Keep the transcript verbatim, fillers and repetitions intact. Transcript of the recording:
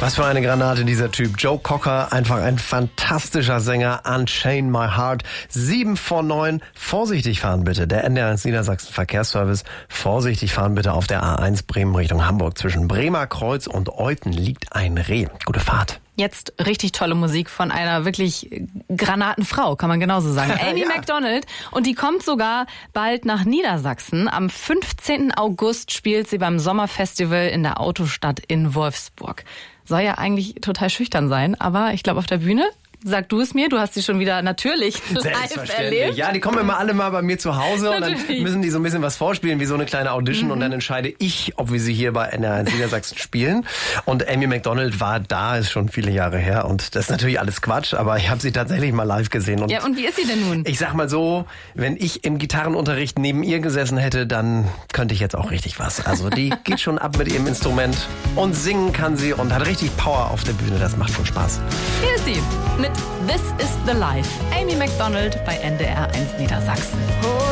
Was für eine Granate dieser Typ. Joe Cocker, einfach ein fantastischer Sänger. Unchain My Heart. Sieben vor neun. Vorsichtig fahren bitte. Der N D R eins Niedersachsen Verkehrsservice. Vorsichtig fahren bitte auf der A eins Bremen Richtung Hamburg. Zwischen Bremer Kreuz und Euthen liegt ein Reh. Gute Fahrt. Jetzt richtig tolle Musik von einer wirklich Granatenfrau, kann man genauso sagen. Amy ja. Macdonald. Und die kommt sogar bald nach Niedersachsen. Am fünfzehnten August spielt sie beim Sommerfestival in der Autostadt in Wolfsburg. Soll ja eigentlich total schüchtern sein, aber ich glaube auf der Bühne, sag du es mir, du hast sie schon wieder natürlich live erlebt. Ja, die kommen immer alle mal bei mir zu Hause und dann müssen die so ein bisschen was vorspielen, wie so eine kleine Audition. Mhm. Und dann entscheide ich, ob wir sie hier bei N D R eins Niedersachsen spielen. Und Amy Macdonald war da, ist schon viele Jahre her. Und das ist natürlich alles Quatsch, aber ich habe sie tatsächlich mal live gesehen. Und ja, und wie ist sie denn nun? Ich sag mal so, wenn ich im Gitarrenunterricht neben ihr gesessen hätte, dann könnte ich jetzt auch richtig was. Also die geht schon ab mit ihrem Instrument und singen kann sie und hat richtig Power auf der Bühne. Das macht schon Spaß. Hier ist sie mit This is the Life. Amy Macdonald bei N D R eins Niedersachsen.